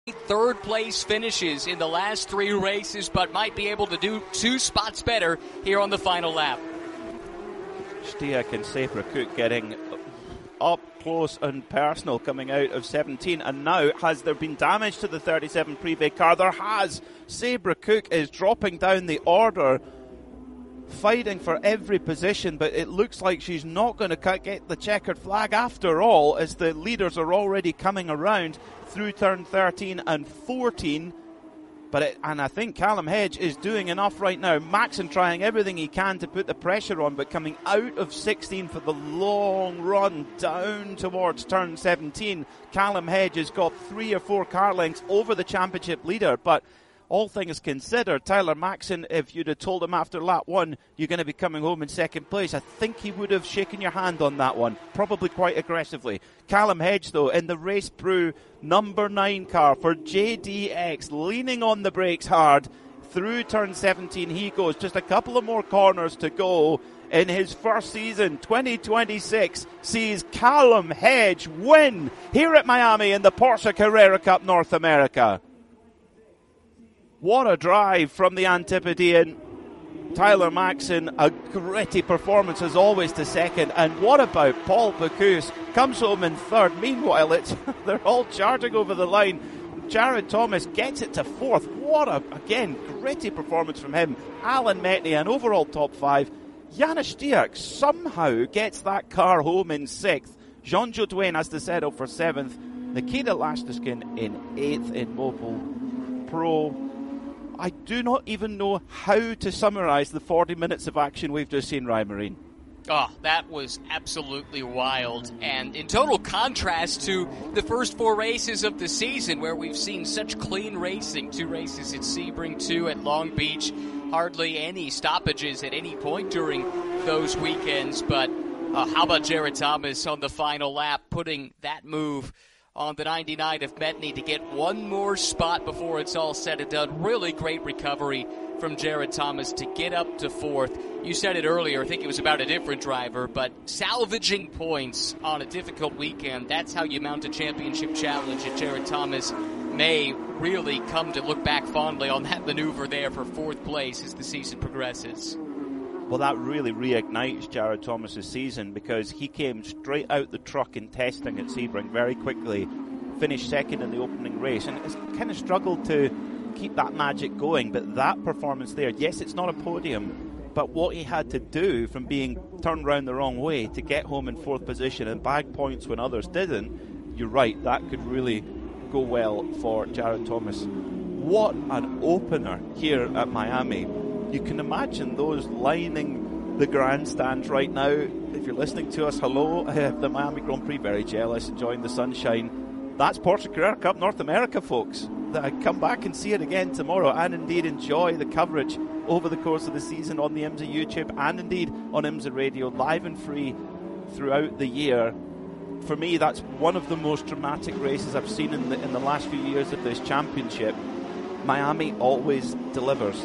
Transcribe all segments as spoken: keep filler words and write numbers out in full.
third place finishes in the last three races, but might be able to do two spots better here on the final lap. Stiak and Sabra Cook getting up close and personal coming out of seventeen, and now has there been damage to the thirty-seven Privé car? There has. Sabra Cook is dropping down the order, fighting for every position, but it looks like she's not going to get the checkered flag after all, as the leaders are already coming around through turn thirteen and fourteen. But it, and I think Callum Hedge is doing enough right now. Maxon trying everything he can to put the pressure on, but coming out of sixteen for the long run down towards turn seventeen. Callum Hedge has got three or four car lengths over the championship leader, but all things considered, Tyler Maxon, if you'd have told him after lap one you're going to be coming home in second place, I think he would have shaken your hand on that one, probably quite aggressively. Callum Hedge, though, in the Race Brew number nine car for J D X, leaning on the brakes hard through turn seventeen. He goes, just a couple of more corners to go in his first season. Twenty twenty-six sees Callum Hedge win here at Miami in the Porsche Carrera Cup North America. What a drive from the Antipodean. Tyler Maxon, a gritty performance as always to second. And what about Paul Bocuse? Comes home in third. Meanwhile, it's they're all charging over the line. Jared Thomas gets it to fourth. What a, again, gritty performance from him. Alan Metney, an overall top five. Janusz Stiak somehow gets that car home in sixth. Jean Jodouin has to settle for seventh. Nikita Lashtiskin in eighth in Mobil Pro. I do not even know how to summarise the forty minutes of action we've just seen, Ryan Marine. Oh, that was absolutely wild. And in total contrast to the first four races of the season, where we've seen such clean racing. Two races at Sebring, two at Long Beach. Hardly any stoppages at any point during those weekends. But uh, how about Jared Thomas on the final lap, putting that move on the ninety-nine of Metney to get one more spot before it's all said and done. Really great recovery from Jared Thomas to get up to fourth. You said it earlier, I think it was about a different driver, but salvaging points on a difficult weekend, that's how you mount a championship challenge, and Jared Thomas may really come to look back fondly on that maneuver there for fourth place as the season progresses. Well, that really reignites Jared Thomas's season, because he came straight out the truck in testing at Sebring very quickly, finished second in the opening race, and has kind of struggled to keep that magic going. But that performance there, yes, it's not a podium, but what he had to do from being turned round the wrong way to get home in fourth position and bag points when others didn't, you're right, that could really go well for Jared Thomas. What an opener here at Miami. You can imagine those lining the grandstands right now. If you're listening to us, hello, uh, the Miami Grand Prix, very jealous, enjoying the sunshine. That's Porsche Carrera Cup North America, folks. Come back and see it again tomorrow, and indeed enjoy the coverage over the course of the season on the IMSA YouTube and indeed on IMSA Radio, live and free throughout the year. For me, that's one of the most dramatic races I've seen in the, in the last few years of this championship. Miami always delivers.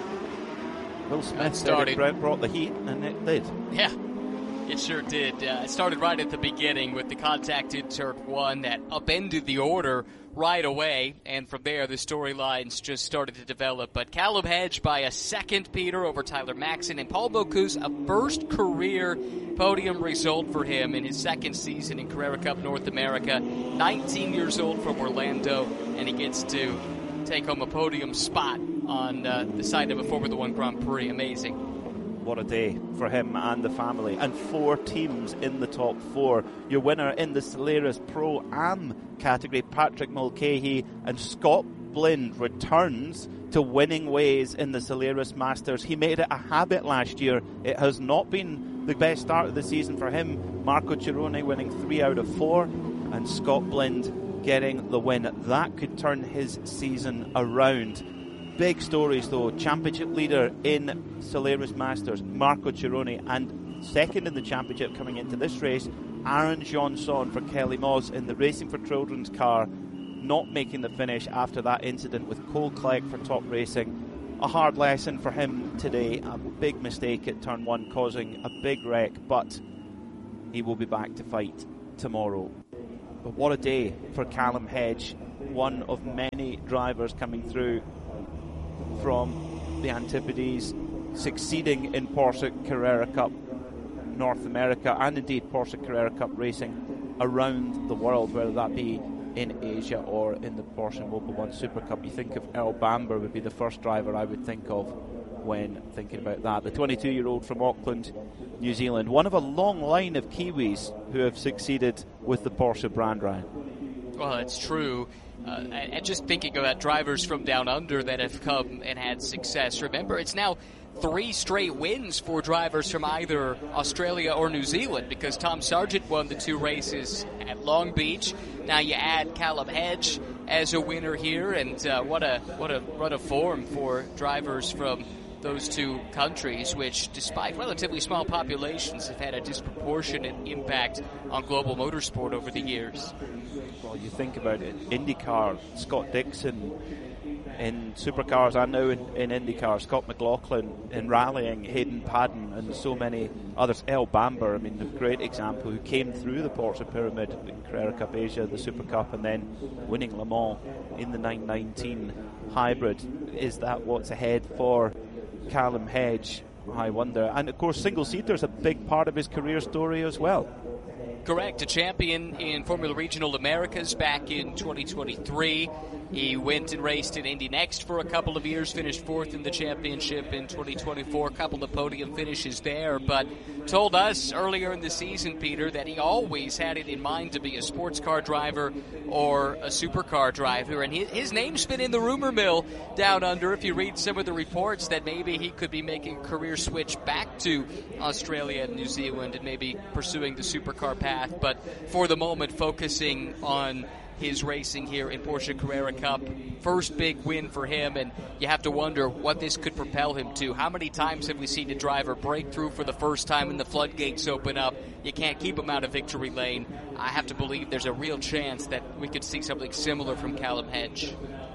Will Smith said it brought the heat, and it did. Yeah, it sure did. Uh, it started right at the beginning with the contact in turn one that upended the order right away, and from there the storylines just started to develop. But Callum Hedge by a second, Peter, over Tyler Maxon, and Paul Bocuse, a first career podium result for him in his second season in Carrera Cup North America. nineteen years old from Orlando, and he gets to take home a podium spot on uh, the side of a Formula One Grand Prix. Amazing. What a day for him and the family. And four teams in the top four. Your winner in the Solaris Pro-Am category, Patrick Mulcahy, and Scott Blind returns to winning ways in the Solaris Masters. He made it a habit last year. It has not been the best start of the season for him. Marco Cirone winning three out of four, and Scott Blind getting the win. That could turn his season around. Big stories though. Championship leader in Solaris Masters, Marco Cirone, and second in the championship coming into this race, Aaron Johnson for Kelly Moss in the Racing for Children's car, not making the finish after that incident with Cole Clegg for Top Racing. A hard lesson for him today. A big mistake at turn one causing a big wreck, but he will be back to fight tomorrow. But what a day for Callum Hedge. one of many drivers coming through from the Antipodes, succeeding in Porsche Carrera Cup North America, and indeed Porsche Carrera Cup racing around the world, whether that be in Asia or in the Porsche Mobil One Super Cup. You think of Earl Bamber would be the first driver I would think of when thinking about that. The twenty-two-year-old from Auckland, New Zealand, one of a long line of Kiwis who have succeeded with the Porsche brand, Ryan. Well, that's true. Uh, and just thinking about drivers from down under that have come and had success. Remember, it's now three straight wins for drivers from either Australia or New Zealand, because Tom Sargent won the two races at Long Beach. Now you add Callum Hedge as a winner here, and uh, what a what a run of form for drivers from those two countries, which, despite relatively small populations, have had a disproportionate impact on global motorsport over the years. Well, you think about it, IndyCar, Scott Dixon in supercars and now in, in IndyCar, Scott McLaughlin in rallying, Hayden Paddon and so many others. Earl Bamber, I mean, a great example, who came through the Porsche Pyramid in Carrera Cup Asia, the Super Cup, and then winning Le Mans in the nine nineteen hybrid. Is that what's ahead for Callum Hedge? I wonder. And of course, single-seater is a big part of his career story as well. Correct, a champion in Formula Regional Americas back in twenty twenty-three. He went and raced in Indy Next for a couple of years, finished fourth in the championship in twenty twenty-four, a couple of podium finishes there, but told us earlier in the season, Peter, that he always had it in mind to be a sports car driver or a supercar driver, and his name's been in the rumor mill down under. If you read some of the reports, that maybe he could be making a career switch back to Australia and New Zealand and maybe pursuing the supercar path, but for the moment focusing on his racing here in Porsche Carrera Cup. First big win for him, and you have to wonder what this could propel him to. How many times have we seen a driver break through for the first time and the floodgates open up? You can't keep him out of victory lane. I have to believe there's a real chance that we could see something similar from Callum Hedge.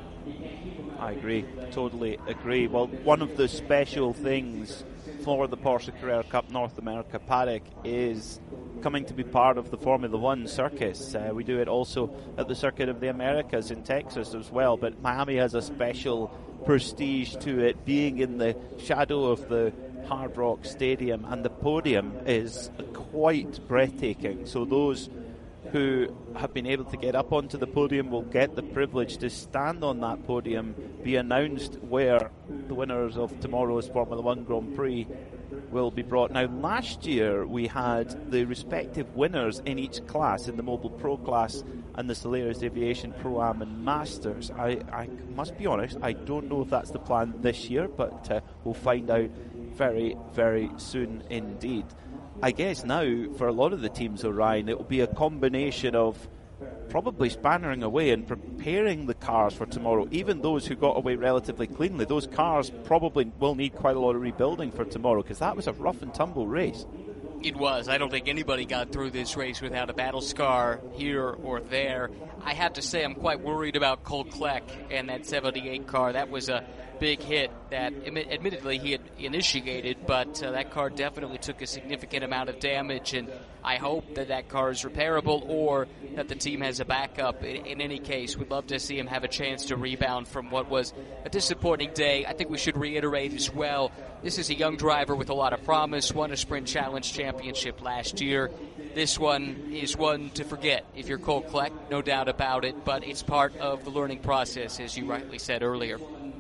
I agree, totally agree. Well, one of the special things for the Porsche Carrera Cup North America paddock is coming to be part of the Formula One circus. Uh, we do it also at the Circuit of the Americas in Texas as well, but Miami has a special prestige to it, being in the shadow of the Hard Rock Stadium, and the podium is quite breathtaking. So those who have been able to get up onto the podium will get the privilege to stand on that podium, be announced where the winners of tomorrow's Formula One Grand Prix will be brought. Now, last year we had the respective winners in each class, in the Mobil Pro class and the Solaris Aviation Pro-Am and Masters. I, I must be honest, I don't know if that's the plan this year, but uh, we'll find out very, very soon indeed. I guess now, for a lot of the teams, Orion, it will be a combination of probably spannering away and preparing the cars for tomorrow. Even those who got away relatively cleanly, those cars probably will need quite a lot of rebuilding for tomorrow, because that was a rough and tumble race. It was. I don't think anybody got through this race without a battle scar here or there. I have to say I'm quite worried about Cole Kleck and that seventy-eight car. That was a big hit that admittedly he had initiated, but uh, that car definitely took a significant amount of damage, and I hope that that car is repairable or that the team has a backup. In, in any case, we'd love to see him have a chance to rebound from what was a disappointing day. I think we should reiterate as well, this is a young driver with a lot of promise, won a Sprint Challenge championship last year. This one is one to forget if you're Cole Kleck, no doubt about it, but it's part of the learning process, as you rightly said earlier.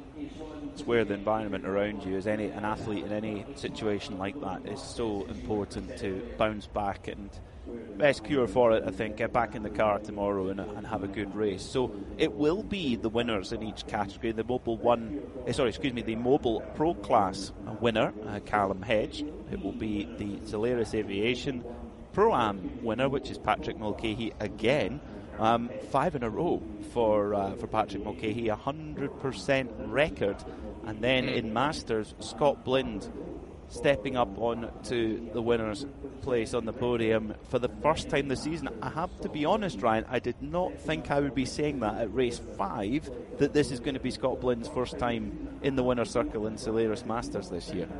It's where the environment around you, as any an athlete in any situation like that, is so important to bounce back, and best cure for it, I think, get back in the car tomorrow and, and have a good race. So it will be the winners in each category. The Mobil One, eh, sorry, excuse me, the Mobil Pro Class winner, uh, Callum Hedge. It will be the Solaris Aviation Pro-Am winner, which is Patrick Mulcahy again. Um, five in a row for uh, for Patrick Mulcahy, a hundred percent record. And then in Masters, Scott Blind stepping up on to the winner's place on the podium for the first time this season. I have to be honest, Ryan, I did not think I would be saying that at race five, that this is going to be Scott Blind's first time in the winner's circle in Solaris Masters this year.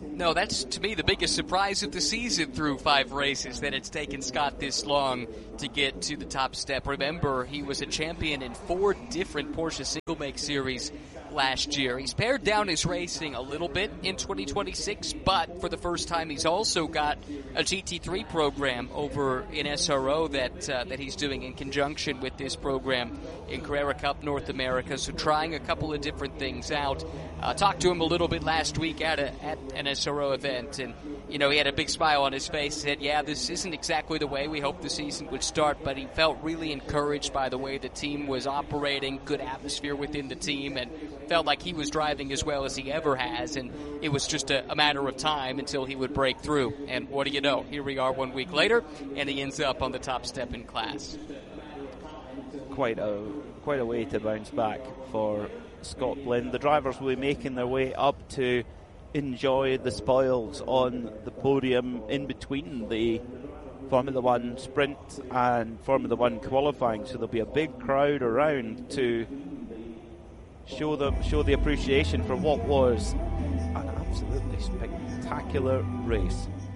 No, that's, to me, the biggest surprise of the season through five races, that it's taken Scott this long to get to the top step. Remember, he was a champion in four different Porsche single-make series last year. He's pared down his racing a little bit in twenty twenty-six, but for the first time he's also got a G T three program over in S R O that uh, that he's doing in conjunction with this program in Carrera Cup North America, so trying a couple of different things out. Uh, talked to him a little bit last week at, a, at an S R O event, and you know, he had a big smile on his face. He said, yeah, this isn't exactly the way we hoped the season would start, but he felt really encouraged by the way the team was operating, good atmosphere within the team, and felt like he was driving as well as he ever has, and it was just a, a matter of time until he would break through. And what do you know? Here we are one week later, and he ends up on the top step in class. Quite a quite a way to bounce back for Scott Blinn. The drivers will be making their way up to enjoy the spoils on the podium in between the Formula One sprint and Formula One qualifying, so there'll be a big crowd around to show them show the appreciation for what was an absolutely spectacular race.